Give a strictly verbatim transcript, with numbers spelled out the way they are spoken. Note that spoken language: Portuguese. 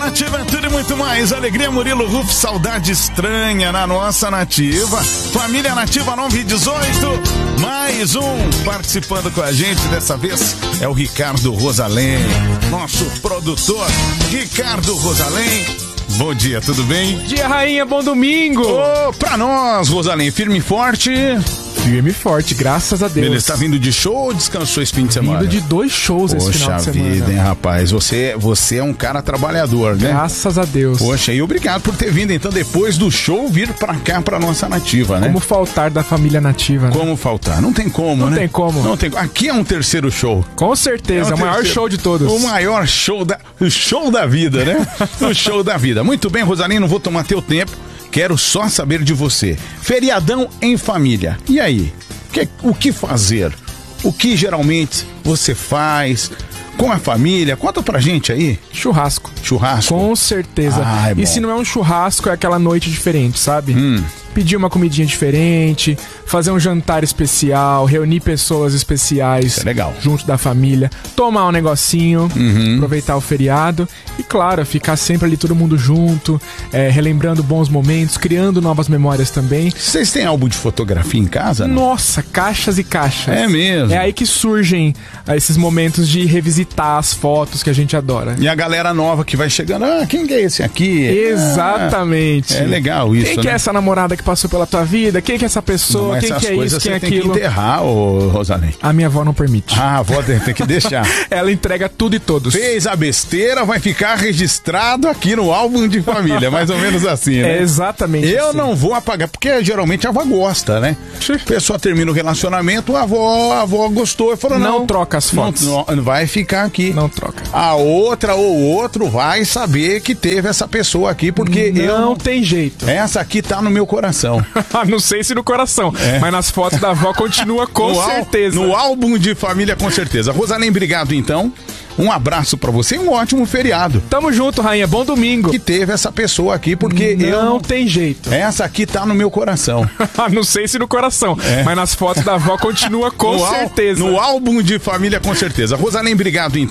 Nativa é tudo e muito mais. Alegria, Murilo Ruf, saudade estranha na nossa Nativa. Família Nativa nove dezoito. Mais um participando com a gente. Dessa vez é o Ricardo Rosalém, nosso produtor. Ricardo Rosalém. Bom dia, tudo bem? Bom dia, rainha, bom domingo! Ô, pra nós, Rosalém, firme e forte. Firme e forte, graças a Deus. Ele está vindo de show ou descansou esse fim de semana? Vindo de dois shows Poxa esse final de semana. vida, hein, rapaz? Você, você é um cara trabalhador, né? Graças a Deus. Poxa, e obrigado por ter vindo, então, depois do show, vir pra cá, pra nossa Nativa, né? Como faltar da família Nativa, né? Como faltar? Não tem como, Não né? tem como. Não tem. Aqui é um terceiro show. Com certeza, é o, um maior terceiro- show de todos. O maior show da, o show da vida, né? O show da vida. Muito bem, Rosalém, não vou tomar teu tempo. Quero só saber de você. Feriadão em família. E aí? Que- o que fazer? O que geralmente você faz com a família? Conta pra gente aí. Churrasco. Churrasco. Com certeza. Ah, é bom. E se não é um churrasco, é aquela noite diferente, sabe? Hum. Pedir uma comidinha diferente, fazer um jantar especial, reunir pessoas especiais Isso é legal. junto da família, tomar um negocinho, Uhum. aproveitar o feriado e, claro, ficar sempre ali todo mundo junto, é, relembrando bons momentos, criando novas memórias também. Vocês têm álbum de fotografia em casa? Não? Nossa, caixas e caixas. É mesmo. É aí que surgem ah, esses momentos de revisitar as fotos que a gente adora. E a galera nova que vai chegando, ah, quem que é esse aqui? Exatamente. Ah, é legal isso, Quem né? que é essa namorada que passou pela tua vida? Quem que é essa pessoa? Mas Quem essas que é coisas isso? Quem é você tem aquilo? que enterrar, ô Rosalém. A minha avó não permite. Ah, a avó tem tem que deixar. Ela entrega tudo e todos. Fez a besteira, vai ficar registrado aqui no álbum de família, mais ou menos assim, né? É exatamente Eu assim. não vou apagar, porque geralmente a avó gosta, né? A pessoa termina o relacionamento, a avó, a avó gostou e falou, não, Não troca as não, fotos. não, vai ficar aqui. Não troca. A outra ou outro vai saber que teve essa pessoa aqui, porque eu Não não... tem jeito. Essa aqui tá no meu coração. Não sei se no coração, mas nas fotos da avó continua com no al- certeza. No álbum de família, com certeza. Rosalém, obrigado então. Um abraço pra você e um ótimo feriado. Tamo junto, rainha. Bom domingo. Que teve essa pessoa aqui, porque Não eu não... tem jeito. Essa aqui tá no meu coração. Não sei se no coração, mas nas fotos da avó continua com no al- certeza. No álbum de família, com certeza. Rosalém, obrigado então.